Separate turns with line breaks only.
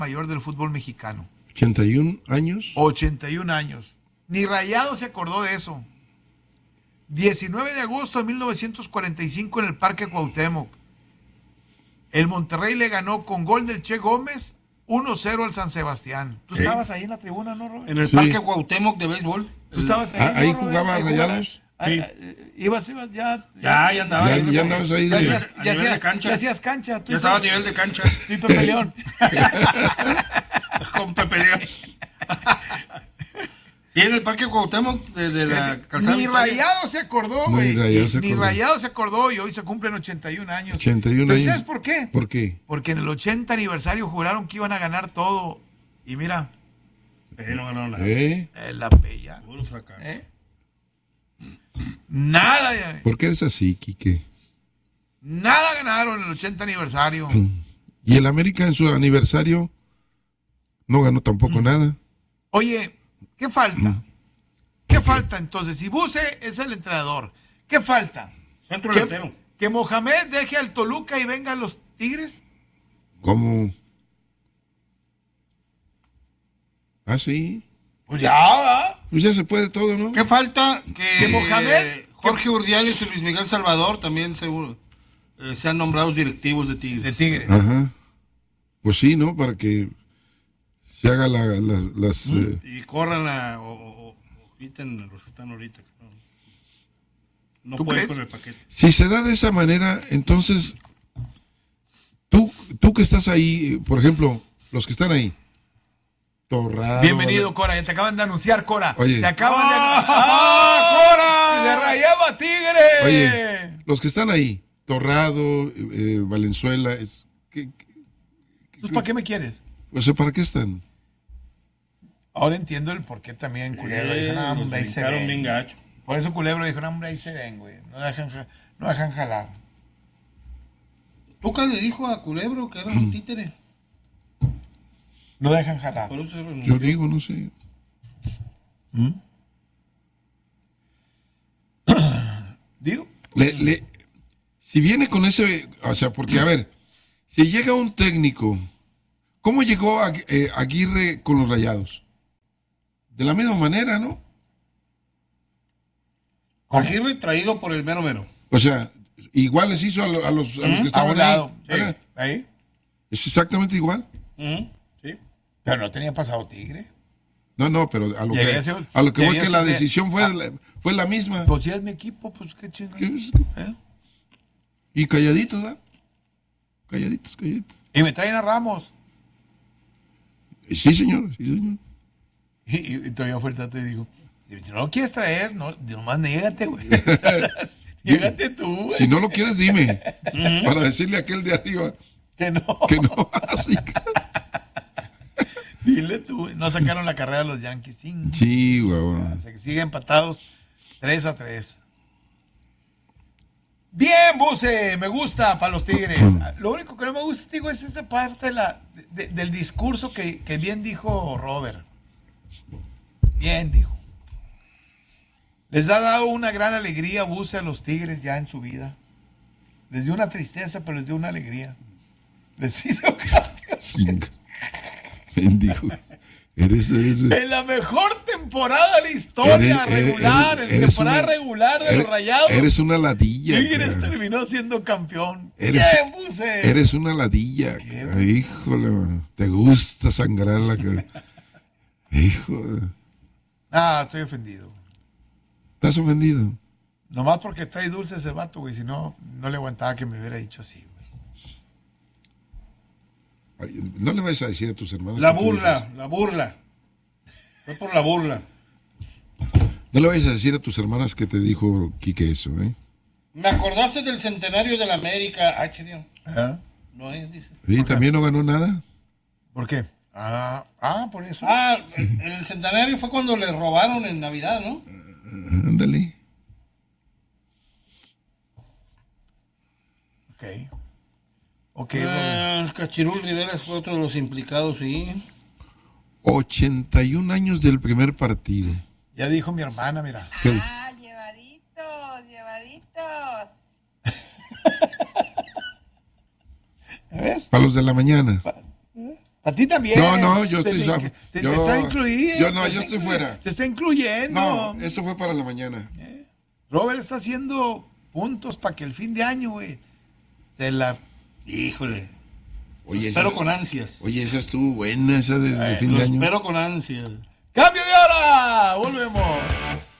mayor del fútbol mexicano.
81 años.
81 años. Ni Rayado se acordó de eso. 19 de agosto de 1945 en el Parque Cuauhtémoc. El Monterrey le ganó con gol del Che Gómez 1-0 al San Sebastián. ¿Tú estabas ahí en la tribuna, no, Robert?
En el Parque Cuauhtémoc de béisbol.
¿Tú estabas ahí?
Ahí
¿no,
jugaba
Robert?
Rayados.
Sí.
Ibas,
Ya andaba.
Ya andabas ahí
Ya
de...
hacías,
a nivel de cancha.
ya hacías cancha.
Ya estaba a nivel de cancha.
Sí, Pepe León.
Con Pepe León. Sí, en el Parque Cuauhtémoc de la calzada.
Ni
Victoria.
Rayado se acordó,
Ni
güey.
Rayado se
Ni
acordó.
Rayado se acordó y hoy se cumplen 81 años.
81
¿Pero
años.
sabes por qué?
¿Por qué?
Porque en el 80 aniversario juraron que iban a ganar todo. Y mira,
No ganaron nada.
la pella.
Puro fracaso.
Nada,
¿Por qué eres así, Quique?
nada ganaron en el 80 aniversario.
Y el América en su aniversario no ganó tampoco nada.
Oye, ¿qué falta? ¿Qué falta entonces? Si Buse es el entrenador, ¿qué falta?
Centro
¿Que,
delantero.
que Mohamed deje al Toluca y vengan los Tigres?
¿Cómo? Ah, sí.
Pues ya, ¿verdad?
Pues ya se puede todo, ¿no?
¿Qué falta? Que
Mohamed-
Jorge Urdiales y Luis Miguel Salvador también sean nombrados directivos de Tigres.
De Tigres.
Ajá. Pues sí, ¿no? Para que se haga las...
Y corran o quiten los que están ahorita. Que no
¿Tú
pueden
crees?
con el paquete.
Si se da de esa manera, entonces, tú que estás ahí, por ejemplo, los que están ahí, Torrado...
Bienvenido, Cora. Ya te acaban de anunciar, Cora.
Oye.
Te acaban de...
Cora!
¡Le rayaba Tigre!
Oye, los que están ahí, Torrado, Valenzuela,
¿Pues para qué me quieres?
o sea, ¿para qué están?
Ahora entiendo el por qué también Culebro dijo, no,
Los
hombre, ahí se
brincaron
ven.
bien gacho.
Por eso Culebro dijo, no, hombre, ahí se ven, güey. No dejan jalar.
Tuca le dijo a Culebro que era un títere.
No dejan jalar.
Por eso se renunció.
Yo digo, no sé.
¿Digo?
Si viene con ese, o sea, porque a ver, si llega un técnico, ¿cómo llegó Aguirre con los Rayados? De la misma manera, ¿no?
Aguirre traído por el mero mero.
O sea, igual les hizo a los que
A
estaban
un lado.
ahí.
Sí.
¿verdad?
Ahí.
Es exactamente igual.
Sí.
Pero no tenía pasado Tigre.
No, pero a lo
Y
que,
había sido-
a lo que
y
voy
había
que la
sido-
decisión fue la misma.
Pues si es mi equipo, pues qué chingada. ¿Eh?
Y calladitos, ¿verdad? Calladitos.
Y me traen a Ramos.
Sí, señor, sí, señor.
Y todavía fue el tato y dijo, si no lo quieres traer, no, nomás niégate, güey. Niégate tú, güey.
Si no lo quieres, dime. Para decirle a aquel de arriba
Que no.
que no. Así.
Dile tú, güey. No sacaron la carrera los Yankees.
Sí, guau.
Se siguen empatados 3-3. Bien, Buse, me gusta para los Tigres. Lo único que no me gusta, digo, es esta parte del discurso que bien dijo Robert. Bien dijo. Les ha dado una gran alegría, Buse, a los Tigres ya en su vida. Les dio una tristeza, pero les dio una alegría. Les hizo campeón.
Bendijo. Eres
En la mejor temporada de la historia regular, en la temporada regular de los Rayados.
Eres una ladilla.
Tigres
cara.
terminó siendo campeón.
Eres,
Bien, Buse.
eres una ladilla. cara. Híjole, man. Te gusta sangrar la cara. Hijo.
Ah, estoy ofendido.
¿Estás ofendido?
Nomás porque trae dulce ese vato, güey. Si no, no le aguantaba que me hubiera dicho así, güey.
Ay, no le vayas a decir a tus hermanos.
La
que tú
burla. Fue por la burla.
no le vayas a decir a tus hermanas que te dijo Quique eso, ¿eh?
Me acordaste del centenario de la América. Ah, chido.
¿Ah?
No es, dice.
¿Y también no ganó nada?
¿Por qué? Por eso.
El centenario fue cuando le robaron en Navidad, ¿no?
Ándale.
Ok, Robert.
El Cachirul Rivera fue otro de los implicados, sí.
81 años del primer partido.
Ya dijo mi hermana, mira.
¿Qué?
Llevaditos.
¿Ves?
Para los de la mañana.
A ti también.
No, yo estoy...
Te está incluyendo.
Yo estoy fuera.
Te está incluyendo.
No, eso fue para la mañana.
Robert está haciendo puntos para que el fin de año, güey, se la...
Híjole.
Oye,
Espero con ansias.
Oye, esa estuvo buena, esa del fin de año.
Espero con ansias.
¡Cambio de hora! Volvemos.